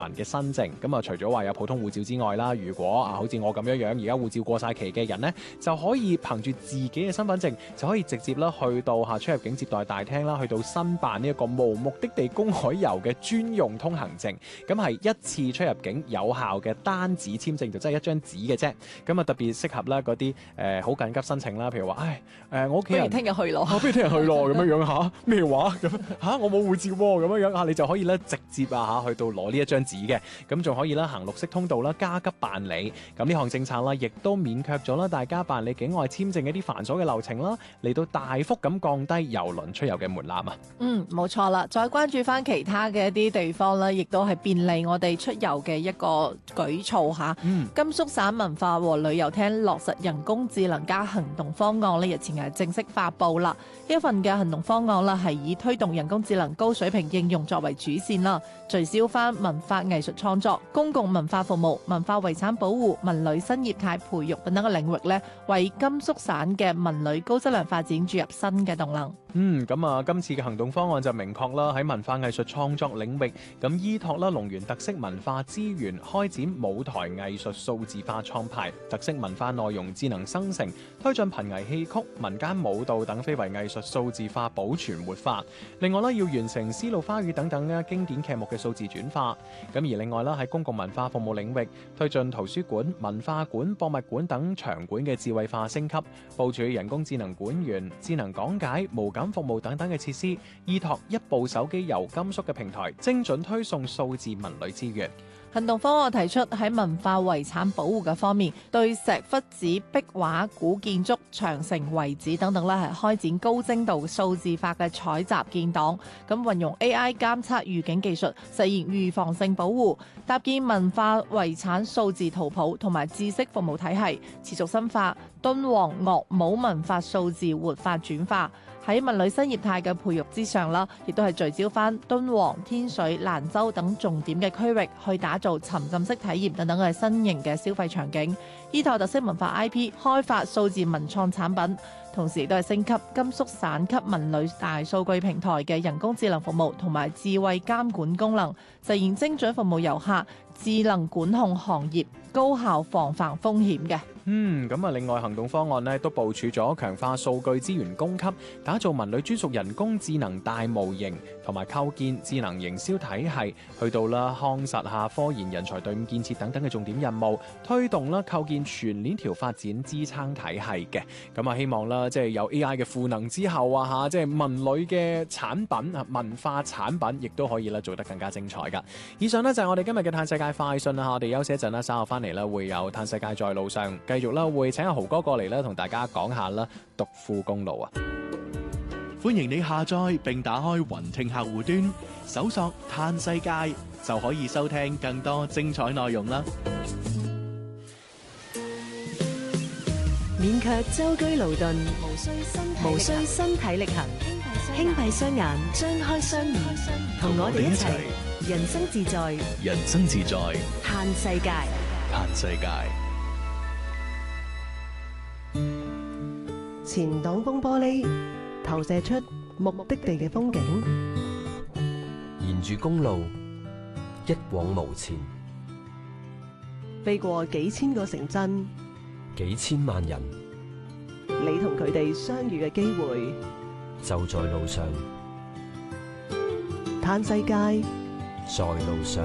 嘅申證。咁啊，除咗話有普通護照之外啦，如果好似我咁樣而家護照過晒期嘅人呢，就可以憑住自己嘅身份證就可以直接啦去到出入境接待大廳啦，去到申辦呢一個無目的地公海遊嘅專用通行證。咁係一次出入境有效嘅單紙簽證，就真係一張紙嘅啫。咁啊特別適合啦嗰啲好緊急申請啦，譬如話我屋企人不如聽日去咯， 不如聽日去咯咁樣樣咩話咁我冇護照喎咁樣樣你就可以咧直接去到攞呢一張紙嘅。咁仲可以啦行綠色通道啦，加急辦理。咁呢項政策啦，亦都免卻咗啦大家辦理境外簽證一啲繁瑣嘅流程啦，嚟到大幅咁降低郵輪出遊嘅門檻啊。 冇錯啦。再關注翻其他嘅一啲地方啦，亦都係便利我哋出遊嘅一個舉措吓。甘肅省文化和旅遊廳落實人工智能加行動方案呢，日前係正式發布啦。呢一份嘅行動方案啦，係以推動人工智能高水平應用作為主線啦，聚焦翻文化藝術創作、公共文化服務、文化遺產保護、文旅新業態培育等等嘅領域呢，為甘肅省嘅文旅高質量發展注入新嘅動能。 今次嘅行動方案就明確啦，喺文化藝術創作領域，咁依託啦龍源特色文化資源，開展舞台藝術數字化創派、特色文化內容智能生成，推進瀕危戲曲、民間舞蹈等非遺藝術數字化保存活化。另外要完成絲路花語等等嘅經典劇目嘅數字轉化。咁而另外喺公共文化服務領域，推進圖書館、文化館、博物館等場館嘅智慧化升級，部署人工智能館員、智能講解、無感服務等等嘅設施，依託一部手機遊甘肅嘅平台，精準推送數字文旅資源。 行動方案提出喺文化遺產保護嘅方面，對石窟寺、壁畫、古建築、長城遺址等等係開展高精度數字化嘅採集建檔，咁運用 AI 監測預警技術，實現預防性保護，搭建文化遺產數字圖譜同埋知識服務體系，持續深化敦煌樂舞文化數字活化轉化。喺文旅新業態嘅培育之上啦，亦都係聚焦翻敦煌、天水、蘭州等重點嘅區域，去打造沉浸式體驗等等嘅新型嘅消費場景，依託特色文化 IP 開發數字文創產品，同時亦都係升級甘肅省級文旅大數據平台嘅人工智能服務同埋智慧監管功能，實現精準服務遊客、智能管控行業、高效防範風險嘅。 另外行動方案呢都部署咗強化數據資源供給，打造文旅專屬人工智能大模型，同埋構建智能營銷體系，去到夯實下科研人才隊伍建設等等嘅重點任務，推動構建全鏈條發展支撐體系嘅。希望即係有 AI 嘅賦能之後即係文旅嘅產品文化產品亦都可以做得更加精彩噶。以上呢就係我哋今日嘅嘆世界快訊啦，我哋休息一陣啦，稍後翻嚟會有嘆世界在路上，繼續會請阿豪哥過嚟同大家講下獨富公路啊。 歡迎你下載並打開雲聽客戶端，搜索嘆世界就可以收聽更多精彩內容啦。 免卻舟車勞頓，無需身體力行，輕閉雙眼，張開雙耳，同我哋一齊人生自在， 人生自在， 嘆世界， 嘆世界。 前擋風玻璃投射出目的地嘅風景， 沿住公路一往無前， 飛過幾千個城鎮， 幾千萬人， 你同佢哋相遇嘅機會就在路上。 嘆世界， 在路上。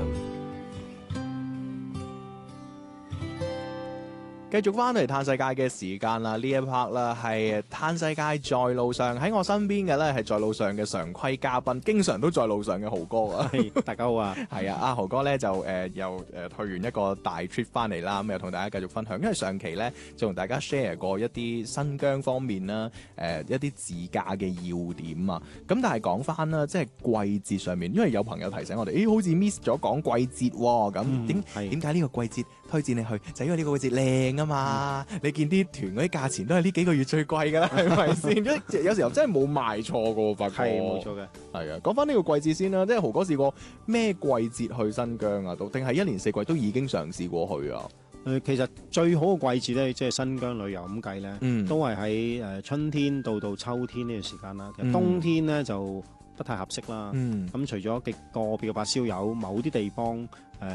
繼續翻嚟嘆世界嘅時間啦，呢一 part 啦係嘆世界在路上，喺我身邊嘅咧係在路上嘅常規嘉賓，經常都在路上嘅豪哥啊。 大家好啊， 係啊，阿豪哥咧就又去完一個大 trip 翻嚟啦，咁又同大家繼續分享，因為上期咧就同大家 share 過一啲新疆方面啦，一啲自駕嘅要點啊，咁但係講翻啦，即係季節上面，因為有朋友提醒我哋，好似 miss 咗講季節喎，咁點解呢個季節推薦你去？就因為呢個季節靚啊嘛，你見啲團嗰啲價錢都係呢幾個月最貴㗎啦，係咪先？有時候真係冇賣錯㗎喎，發覺係冇錯嘅。 係啊，講翻呢個季節先啦，即係豪哥試過咩季節去新疆啊？定係一年四季都已經嘗試過去啊？ 其實最好嘅季節咧，即係新疆旅遊咁計咧，都係喺春天到秋天呢段時間啦。其實冬天咧就不太合適啦。 嗯咁除咗極個別嘅發燒友，某啲地方